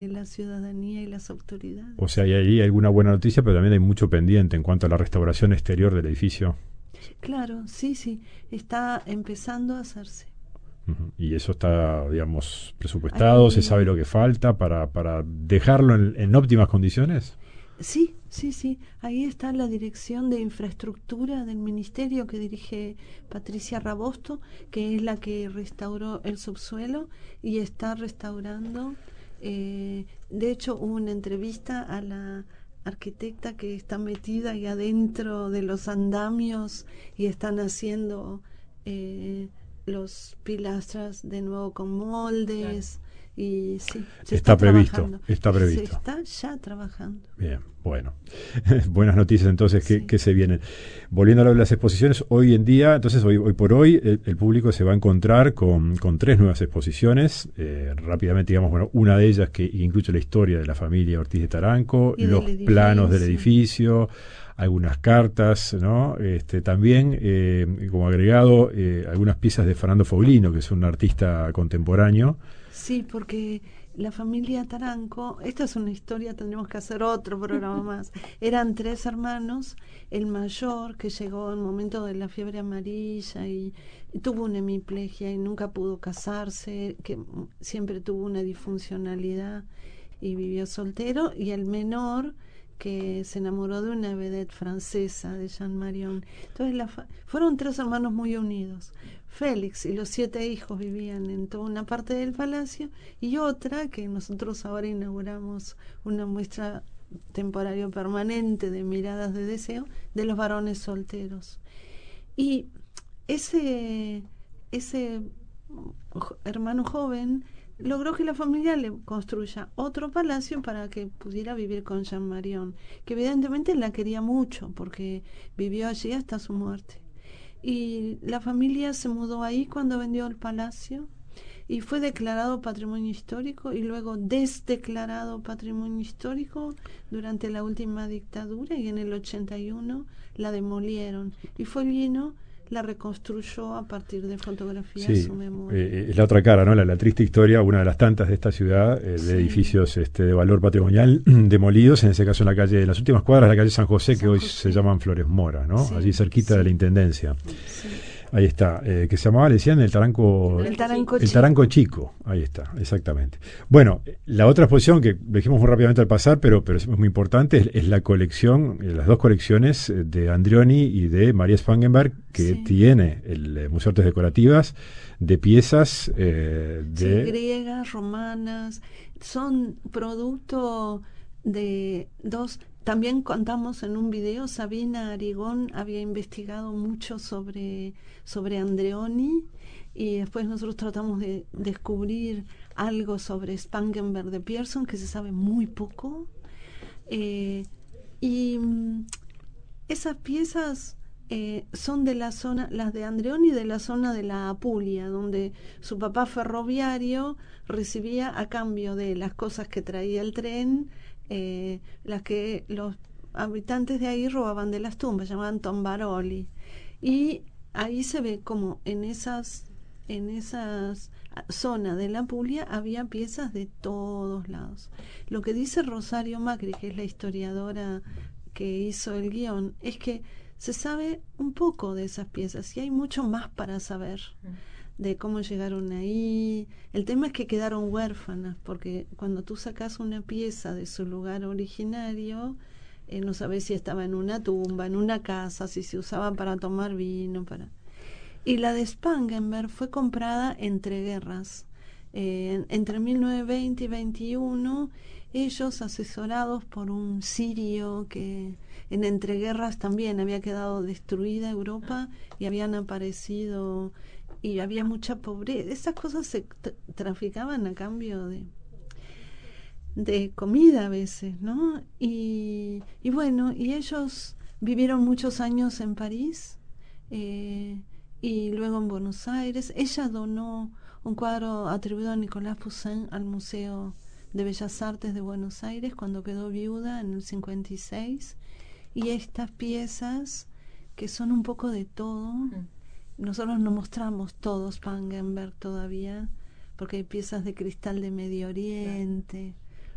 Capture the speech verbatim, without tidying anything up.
la ciudadanía y las autoridades. O sea, hay ahí alguna buena noticia, pero también hay mucho pendiente en cuanto a la restauración exterior del edificio. Claro, sí, sí, está empezando a hacerse. Uh-huh. Y eso está, digamos, presupuestado, se sabe Ahí, lo que falta para, para dejarlo en, en óptimas condiciones. sí, sí, sí, ahí está la dirección de infraestructura del ministerio que dirige Patricia Rabosto, que es la que restauró el subsuelo y está restaurando. Eh, de hecho, hubo una entrevista a la arquitecta que está metida ahí adentro de los andamios y están haciendo eh, los pilastras de nuevo con moldes. Y sí, se está Está previsto, trabajando. está Se previsto. está ya trabajando. Bien, bueno. Buenas noticias entonces que, Sí. que se vienen. Volviendo a lo de las exposiciones, hoy en día, entonces hoy, hoy por hoy, el, el público se va a encontrar con, con tres nuevas exposiciones. Eh, rápidamente, digamos, bueno, una de ellas que incluye la historia de la familia Ortiz de Taranco, Y los del planos del edificio. edificio, algunas cartas, ¿no? Este, también, eh, como agregado, eh, algunas piezas de Fernando Foglino, que es un artista contemporáneo. Sí, porque la familia Taranco, esta es una historia, tendremos que hacer otro programa más. Eran tres hermanos, el mayor que llegó en el momento de la fiebre amarilla y, y tuvo una hemiplegia y nunca pudo casarse, que siempre tuvo una disfuncionalidad y vivió soltero, y el menor que se enamoró de una vedette francesa, de Jean Marion. Entonces la fa- fueron tres hermanos muy unidos. Félix y los siete hijos vivían en toda una parte del palacio y otra que nosotros ahora inauguramos una muestra temporaria permanente de miradas de deseo de los varones solteros. Y ese, ese hermano joven logró que la familia le construya otro palacio para que pudiera vivir con Jean Marion, que evidentemente la quería mucho porque vivió allí hasta su muerte. Y la familia se mudó ahí cuando vendió el palacio y fue declarado patrimonio histórico y luego desdeclarado patrimonio histórico durante la última dictadura, y en el ochenta y uno la demolieron y Foglino la reconstruyó a partir de fotografías Sí, su memoria. eh, es la otra cara, ¿no? La, la triste historia, una de las tantas de esta ciudad, eh, de Sí, edificios este, de valor patrimonial demolidos, en ese caso en la calle, en las últimas cuadras de la calle San José, que San hoy se José. llaman Flores Mora, ¿no? Allí Sí, cerquita de la sí, Intendencia. sí. Ahí está, eh, que se llamaba, le decían, el Taranco, El Taranco el Taranco Chico. Chico. Ahí está, exactamente. Bueno, la otra exposición que dijimos muy rápidamente al pasar, pero, pero es muy importante, es, es la colección, eh, las dos colecciones eh, de Andreoni y de María Spangenberg, que Sí. tiene el eh, Museo de Artes Decorativas, de piezas eh, Sí, de... griegas, romanas, son producto de dos. También contamos en un video, Sabina Arigón había investigado mucho sobre, sobre Andreoni y después nosotros tratamos de descubrir algo sobre Spangenberg de Pierson, que se sabe muy poco. Eh, y mm, esas piezas eh, son de la zona, las de Andreoni, de la zona de la Apulia, donde su papá ferroviario recibía a cambio de las cosas que traía el tren, eh, las que los habitantes de ahí robaban de las tumbas, llamaban tombaroli. Y ahí se ve como en esas, en esas zona de la Apulia había piezas de todos lados. Lo que dice Rosario Macri, que es la historiadora que hizo el guión, es que se sabe un poco de esas piezas y hay mucho más para saber de cómo llegaron ahí. El tema es que quedaron huérfanas, porque cuando tú sacas una pieza de su lugar originario, eh, no sabes si estaba en una tumba, en una casa, si se usaba para tomar vino, para... Y la de Spangenberg fue comprada entre guerras. Eh, entre mil novecientos veinte y veintiuno, ellos, asesorados por un sirio que en entreguerras también había quedado destruida Europa y habían aparecido y había mucha pobreza. Esas cosas se t- traficaban a cambio de, de comida a veces, ¿no? Y, y bueno, y ellos vivieron muchos años en París eh, y luego en Buenos Aires. Ella donó un cuadro atribuido a Nicolás Poussin al Museo de Bellas Artes de Buenos Aires cuando quedó viuda en el cincuenta y seis. Y estas piezas, que son un poco de todo, mm. nosotros no mostramos todos Spangenberg todavía, porque hay piezas de cristal de Medio Oriente.